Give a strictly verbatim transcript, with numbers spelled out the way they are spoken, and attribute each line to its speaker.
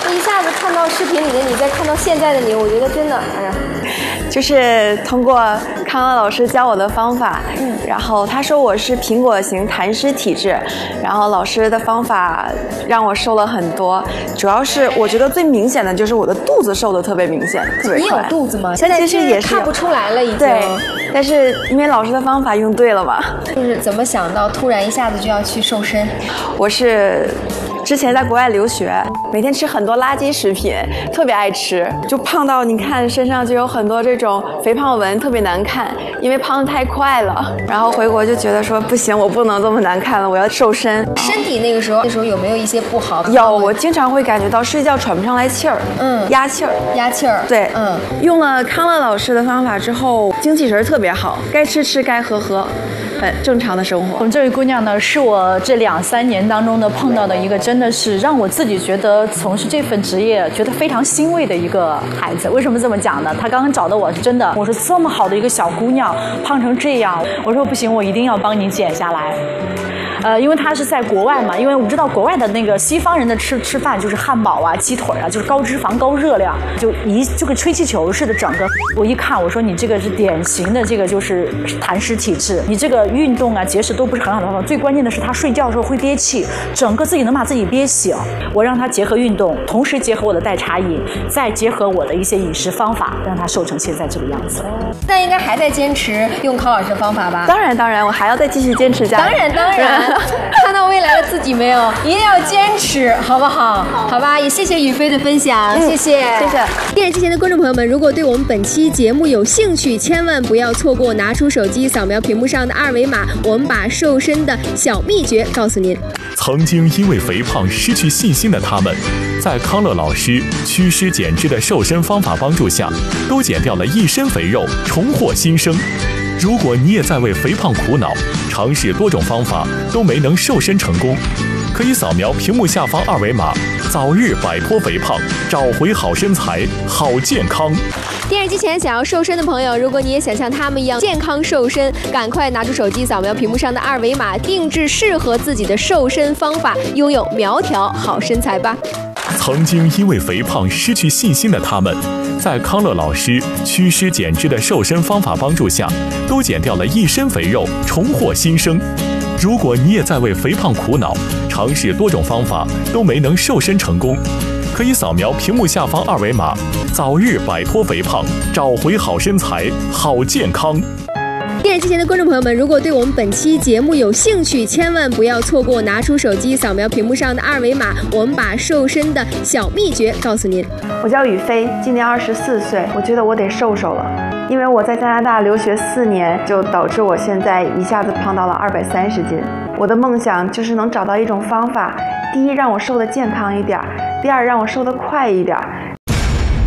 Speaker 1: 一下子看到视频里的你，再看到现在的你，我觉得真的，哎呀，
Speaker 2: 就是通过康乐老师教我的方法，嗯，然后他说我是苹果型痰湿体质，然后老师的方法让我瘦了很多，主要是我觉得最明显的就是我的肚子瘦的特别明显。
Speaker 1: 你有肚子吗？现在
Speaker 2: 其实也是
Speaker 1: 看不出来了，已经。
Speaker 2: 对，但是因为老师的方法用对了嘛。
Speaker 1: 就是怎么想到突然一下子就要去瘦身？
Speaker 2: 我是之前在国外留学，每天吃很多垃圾食品，特别爱吃，就胖到你看身上就有很多这种肥胖纹，特别难看，因为胖得太快了。然后回国就觉得说不行，我不能这么难看了，我要瘦身。
Speaker 1: 身体那个时候，那时候有没有一些不好的？
Speaker 2: 有，我经常会感觉到睡觉喘不上来气儿，嗯，压气儿，
Speaker 1: 压气儿。
Speaker 2: 对，
Speaker 1: 嗯，
Speaker 2: 用了康乐老师的方法之后，精气神特别好，该吃吃，该喝喝。很正常的生活。
Speaker 3: 我们这位姑娘呢，是我这两三年当中的碰到的一个，真的是让我自己觉得从事这份职业觉得非常欣慰的一个孩子。为什么这么讲呢？她刚刚找的我是真的，我说这么好的一个小姑娘胖成这样，我说不行，我一定要帮你减下来。呃，因为他是在国外嘛，因为我们知道国外的那个西方人的吃吃饭就是汉堡啊、鸡腿啊，就是高脂肪、高热量，就一就跟吹气球似的。整个我一看，我说你这个是典型的这个就是痰湿体质，你这个运动啊、节食都不是很好的方法。最关键的是他睡觉的时候会憋气，整个自己能把自己憋醒。我让他结合运动，同时结合我的代茶饮，再结合我的一些饮食方法，让他瘦成现在这个样子。
Speaker 1: 那应该还在坚持用康老师的方法吧？
Speaker 2: 当然当然，我还要再继续坚持下来。
Speaker 1: 当然当然。看到未来的自己没有？一定要坚持，好不好？好吧，也谢谢雨飞的分享，嗯、谢谢，
Speaker 2: 谢谢。
Speaker 1: 电视机前的观众朋友们，如果对我们本期节目有兴趣，千万不要错过，拿出手机扫描屏幕上的二维码，我们把瘦身的小秘诀告诉您。
Speaker 4: 曾经因为肥胖失去信心的他们，在康乐老师祛湿减脂的瘦身方法帮助下，都减掉了一身肥肉，重获新生。如果你也在为肥胖苦恼，尝试多种方法都没能瘦身成功，可以扫描屏幕下方二维码，早日摆脱肥胖，找回好身材、好健康。
Speaker 1: 电视机前想要瘦身的朋友，如果你也想像他们一样健康瘦身，赶快拿出手机扫描屏幕上的二维码，定制适合自己的瘦身方法，拥有苗条好身材吧。
Speaker 4: 曾经因为肥胖失去信心的他们，在康乐老师祛湿减脂的瘦身方法帮助下，都减掉了一身肥肉，重获新生。如果你也在为肥胖苦恼，尝试多种方法都没能瘦身成功，可以扫描屏幕下方二维码，早日摆脱肥胖，找回好身材、好健康。
Speaker 1: 电视机前的观众朋友们，如果对我们本期节目有兴趣，千万不要错过，拿出手机扫描屏幕上的二维码，我们把瘦身的小秘诀告诉您。
Speaker 2: 我叫雨飞，今年二十四岁，我觉得我得瘦瘦了，因为我在加拿大留学四年，就导致我现在一下子胖到了二百三十斤。我的梦想就是能找到一种方法，第一让我瘦得健康一点，第二让我瘦得快一点，